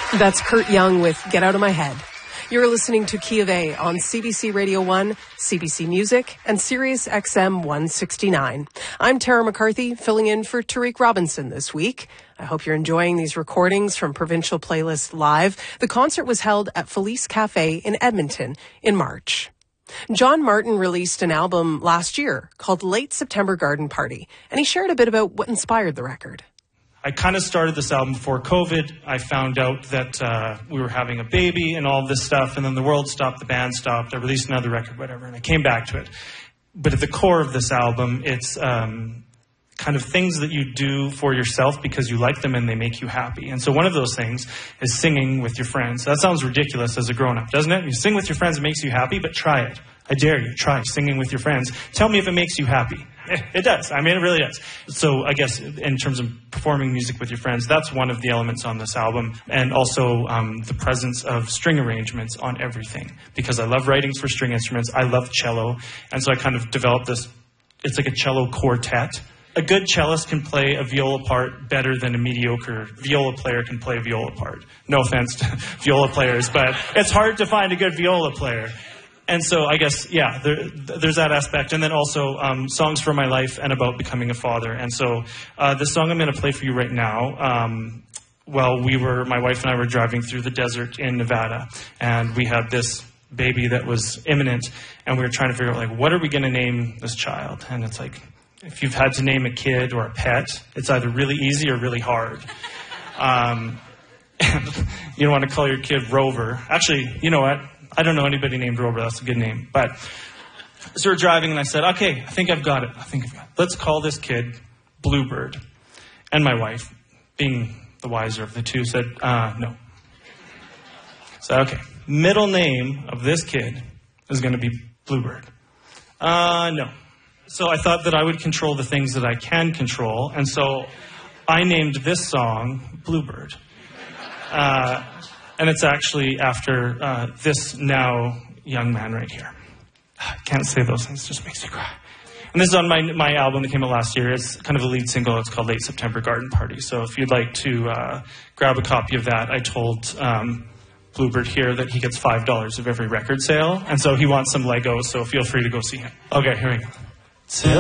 That's Kurt Young with Get Out of My Head. You're listening to Key of A on CBC Radio 1, CBC Music, and Sirius XM 169. I'm Tara McCarthy, filling in for Tariq Robinson this week. I hope you're enjoying these recordings from Provincial Playlist Live. The concert was held at Felice Cafe in Edmonton in March. John Martin released an album last year called Late September Garden Party, and he shared a bit about what inspired the record. I kind of started this album before COVID. I found out that we were having a baby and all this stuff, and then the world stopped, the band stopped, I released another record, whatever, and I came back to it. But at the core of this album, it's kind of things that you do for yourself because you like them and they make you happy. And so one of those things is singing with your friends. That sounds ridiculous as a grown-up, doesn't it? You sing with your friends, it makes you happy, but try it. I dare you, try singing with your friends. Tell me if it makes you happy. It does. I mean, it really does. So I guess in terms of performing music with your friends, that's one of the elements on this album. And also the presence of string arrangements on everything. Because I love writing for string instruments. I love cello. And so I kind of developed this, it's like a cello quartet. A good cellist can play a viola part better than a mediocre viola player can play a viola part. No offense to viola players, but it's hard to find a good viola player. And so I guess, yeah, there's that aspect. And then also songs for my life and about becoming a father. And so the song I'm going to play for you right now, my wife and I were driving through the desert in Nevada. And we had this baby that was imminent. And we were trying to figure out, like, what are we going to name this child? And it's like, if you've had to name a kid or a pet, it's either really easy or really hard. You don't want to call your kid Rover. Actually, you know what? I don't know anybody named Rover. That's a good name. But so we're driving, and I said, okay, I think I've got it. Let's call this kid Bluebird. And my wife, being the wiser of the two, said, no. So, okay, middle name of this kid is going to be Bluebird. No. So I thought that I would control the things that I can control. And so I named this song Bluebird. And it's actually after this now young man right here. I can't say those things, it just makes me cry. And this is on my album that came out last year. It's kind of a lead single. It's called Late September Garden Party. So if you'd like to grab a copy of that, I told Bluebird here that he gets $5 of every record sale. And so he wants some Legos, so feel free to go see him. Okay, here we go.